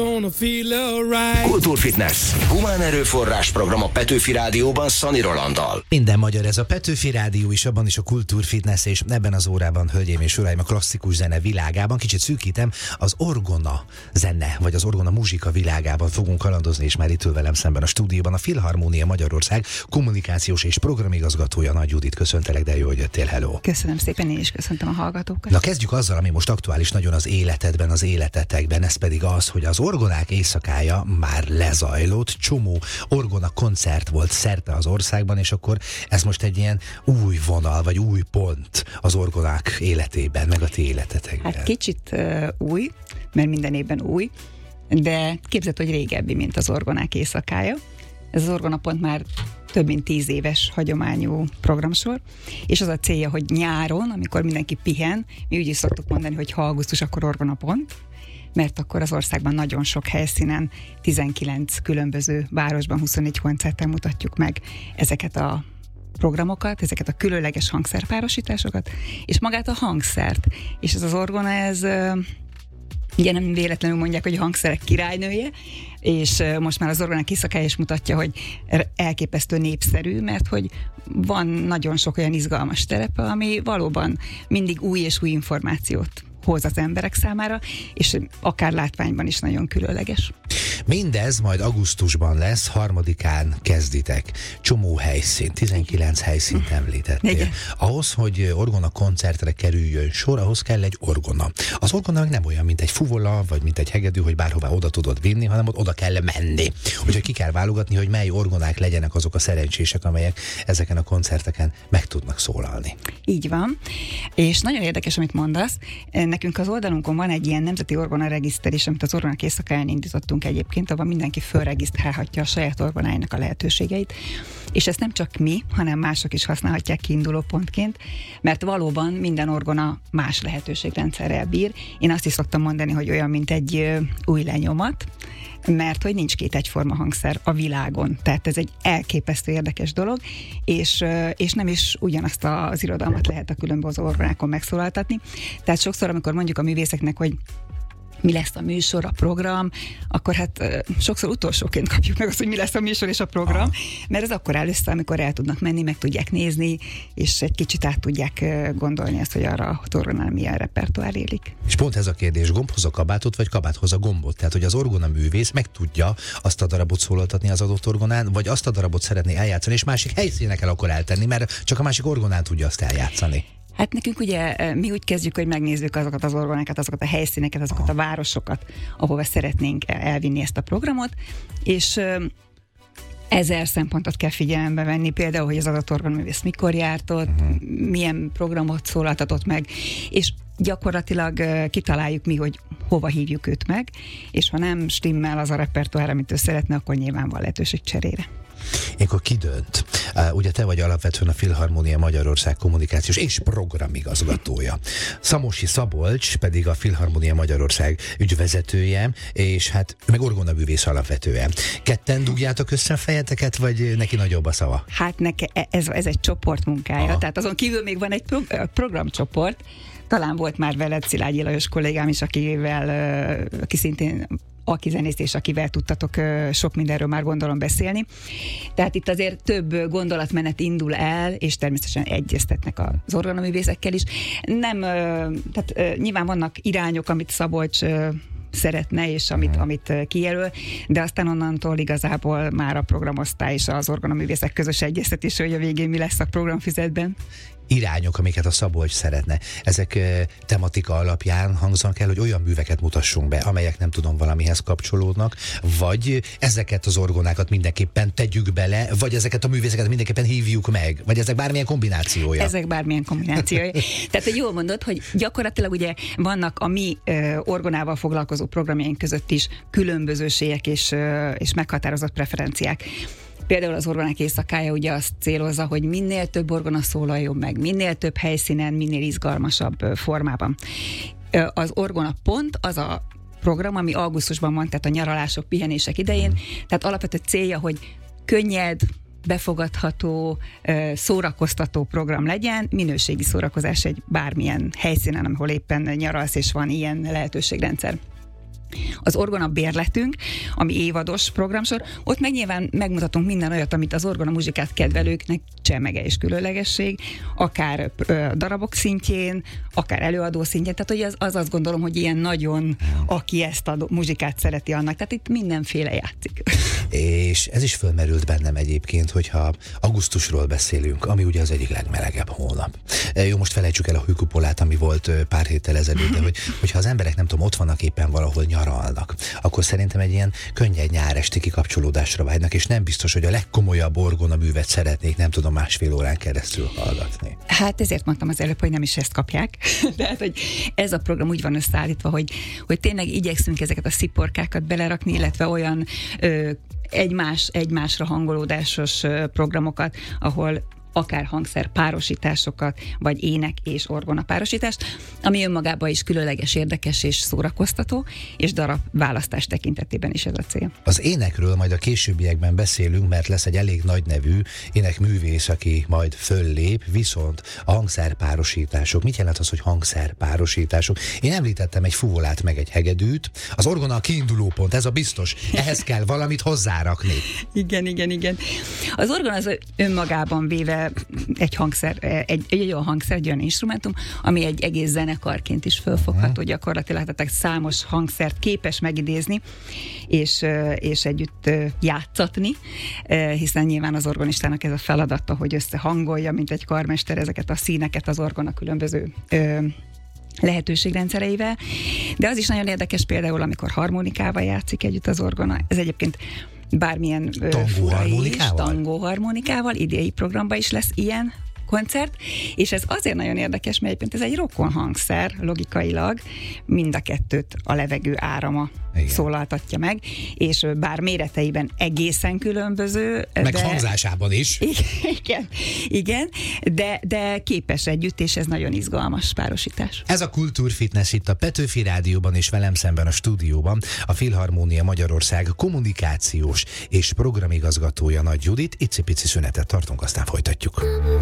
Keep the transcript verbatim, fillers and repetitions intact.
Kultúrfitness. Humán erőforrás program a Petőfi Rádióban Szani Rolanddal. Minden magyar, ez a Petőfi Rádió is, abban is a Kultúrfitness, és ebben az órában, hölgyeim és uraim, a klasszikus zene világában, kicsit szűkítem, az orgona zene, vagy az orgona muzsika világában fogunk kalandozni, és már itt ül velem szemben a stúdióban a Filharmónia Magyarország kommunikációs és programigazgatója, Nagy Judit. Köszöntelek, de jó, hogy jöttél, hello. Köszönöm szépen, én is köszöntöm a hallgatókat. Na, kezdjük azzal, ami most aktuális nagyon az életedben, az életetekben, ez pedig az, hogy az orgonák éjszakája már lezajlott, csomó orgona koncert volt szerte az országban, és akkor ez most egy ilyen új vonal, vagy új pont az orgonák életében, meg a ti életetekben. Hát kicsit uh, új, mert minden évben új, de képzeld, hogy régebbi, mint az orgonák éjszakája. Ez az orgonapont már több mint tíz éves hagyományú programsor, és az a célja, hogy nyáron, amikor mindenki pihen, mi úgy is szoktuk mondani, hogy ha augusztus, akkor orgonapont, mert akkor az országban nagyon sok helyszínen, tizenkilenc különböző városban, huszonnégy koncerten mutatjuk meg ezeket a programokat, ezeket a különleges hangszerpárosításokat, és magát a hangszert. És ez az orgona, ez ugye nem véletlenül mondják, hogy a hangszerek királynője, és most már az orgonák éjszakája is mutatja, hogy elképesztő népszerű, mert hogy van nagyon sok olyan izgalmas terepe, ami valóban mindig új és új információt hoz az emberek számára, és akár látványban is nagyon különleges. Mindez majd augusztusban lesz, harmadikán kezditek. Csomó helyszín, tizenkilenc helyszínt említettél. Igen. Ahhoz, hogy orgona koncertre kerüljön sor, ahhoz kell egy orgona. Az orgona nem olyan, mint egy fuvola, vagy mint egy hegedű, hogy bárhová oda tudod vinni, hanem ott oda kell menni. Úgyhogy ki kell válogatni, hogy mely orgonák legyenek azok a szerencsések, amelyek ezeken a koncerteken meg tudnak szólalni. Így van. És nagyon érdekes, amit mondasz. Nekünk az oldalunkon van egy ilyen nemzeti orgona regiszter is, amit az orgonák éjszakáján indítottunk egyébként, abban mindenki fölregisztrálhatja a saját orgonáinak a lehetőségeit. És ezt nem csak mi, hanem mások is használhatják kiinduló pontként, mert valóban minden orgona más lehetőségrendszerrel bír. Én azt is szoktam mondani, hogy olyan, mint egy ö, új lenyomat, mert hogy nincs két egyforma hangszer a világon. Tehát ez egy elképesztő érdekes dolog, és, és nem is ugyanazt az irodalmat lehet a különböző orgonákon megszólaltatni. Tehát sokszor, amikor mondjuk a művészeknek, hogy mi lesz a műsor, a program, akkor hát sokszor utolsóként kapjuk meg azt, hogy mi lesz a műsor és a program, Aha. mert ez akkor áll össze, amikor el tudnak menni, meg tudják nézni, és egy kicsit át tudják gondolni azt, hogy arra a orgonál milyen repertoár élik. És pont ez a kérdés, gombhoz a kabátot, vagy kabáthoz a gombot? Tehát, hogy az orgona művész meg tudja azt a darabot szólaltatni az adott orgonán, vagy azt a darabot szeretné eljátszani, és másik helyszínen kell akkor eltenni, mert csak a másik orgonán tudja azt eljátszani. Hát nekünk ugye mi úgy kezdjük, hogy megnézzük azokat az orgonákat, azokat a helyszíneket, azokat a városokat, ahova szeretnénk elvinni ezt a programot, és ezer szempontot kell figyelembe venni, például, hogy az adott orgonaművész mikor járt ott, uh-huh. milyen programot szólaltatott meg, és gyakorlatilag kitaláljuk mi, hogy hova hívjuk őt meg, és ha nem stimmel az a repertoár, amit ő szeretne, akkor nyilván van lehetőség cserére. Ilyenkor ki dönt? Uh, ugye te vagy alapvetően a Filharmónia Magyarország kommunikációs és programigazgatója. Szamosi Szabolcs pedig a Filharmónia Magyarország ügyvezetője, és hát meg orgonaművész alapvetően. Ketten dugjátok össze a fejeteket, vagy neki nagyobb a szava? Hát neke, ez, ez egy csoportmunkája, Aha. tehát azon kívül még van egy pro- programcsoport. Talán volt már veled Szilágyi Lajos kollégám is, akivel, aki szintén aki zenész, és akivel tudtatok sok mindenről már gondolom beszélni. Tehát itt azért több gondolatmenet indul el, és természetesen egyeztetnek az orgonaművészekkel is. Nem, tehát nyilván vannak irányok, amit Szabolcs szeretne, és amit, amit kijelöl, de aztán onnantól igazából már a programosztály és az orgonaművészek közös egyeztetése, hogy a végén mi lesz a programfüzetben. Irányok, amiket a Szabolcs szeretne. Ezek e, tematika alapján hangzanak el, hogy olyan műveket mutassunk be, amelyek nem tudom valamihez kapcsolódnak, vagy ezeket az orgonákat mindenképpen tegyük bele, vagy ezeket a művészeket mindenképpen hívjuk meg, vagy ezek bármilyen kombinációja. Ezek bármilyen kombinációja. Tehát, hogy jól mondod, hogy gyakorlatilag ugye vannak a mi uh, orgonával foglalkozó programjaink között is különbözőségek és, uh, és meghatározott preferenciák. Például az orgonák éjszakája ugye azt célozza, hogy minél több orgona szólaljon meg, minél több helyszínen, minél izgalmasabb formában. Az orgona pont az a program, ami augusztusban van, tehát a nyaralások, pihenések idején, tehát alapvető célja, hogy könnyed, befogadható, szórakoztató program legyen, minőségi szórakozás egy bármilyen helyszínen, ahol éppen nyaralsz, és van ilyen lehetőségrendszer. Az orgona bérletünk, ami évados programsor, ott meg nyilván megmutatunk minden olyat, amit az orgona muzsikát kedvelőknek csemege és különlegesség, akár ö, darabok szintjén, akár előadó szintjén, tehát hogy az, az azt gondolom, hogy ilyen nagyon, aki ezt a muzsikát szereti annak, tehát itt mindenféle játszik. És ez is fölmerült bennem egyébként, hogyha augusztusról beszélünk, ami ugye az egyik legmelegebb hónap. Jó, most felejtsük el a hőkupolát, ami volt pár héttel ezelőtt, de hogy, hogyha az emberek nem tudom, ott vannak éppen valahol nyaralnak, akkor szerintem egy ilyen könnyed nyáresti kikapcsolódásra vágynak, és nem biztos, hogy a legkomolyabb orgona művet szeretnék, nem tudom, másfél órán keresztül hallgatni. Hát ezért mondtam az előbb, hogy nem is ezt kapják. Tehát, hogy ez a program úgy van összeállítva, hogy, hogy tényleg igyekszünk ezeket a sziporkákat belerakni, illetve olyan ö, egymás, egymásra hangolódásos ö, programokat, ahol akár hangszer párosításokat, vagy ének és orgona párosítást, ami önmagában is különleges, érdekes és szórakoztató, és darab választás tekintetében is ez a cél. Az énekről majd a későbbiekben beszélünk, mert lesz egy elég nagy nevű énekművész, aki majd föllép, viszont a hangszerpárosítások. Mit jelent az, hogy hangszerpárosítások? Én említettem egy fuvolát meg egy hegedűt, az orgona a kiinduló pont, ez a biztos. Ehhez kell valamit hozzárakni. Igen, igen, igen. Az orgona az önmagában véve egy hangszer, egy, egy olyan hangszer, egy olyan instrumentum, ami egy egész zenekarként is fölfogható, gyakorlatilag, tehát számos hangszert képes megidézni, és, és együtt játszatni, hiszen nyilván az organistának ez a feladata, hogy összehangolja, mint egy karmester, ezeket a színeket az orgona különböző lehetőségrendszereivel, de az is nagyon érdekes például, amikor harmonikával játszik együtt az orgona. Ez egyébként bármilyen tangóharmonikával, idei programban is lesz ilyen koncert, és ez azért nagyon érdekes, mert egyébként ez egy rokon hangszer, logikailag mind a kettőt a levegő árama igen. szólaltatja meg, és bár méreteiben egészen különböző. Meg de, hangzásában is. Igen, igen de, de képes együtt, és ez nagyon izgalmas párosítás. Ez a Kultúrfitness itt a Petőfi Rádióban, és velem szemben a stúdióban a Filharmónia Magyarország kommunikációs és programigazgatója Nagy Judit. Icipici szünetet tartunk, aztán folytatjuk.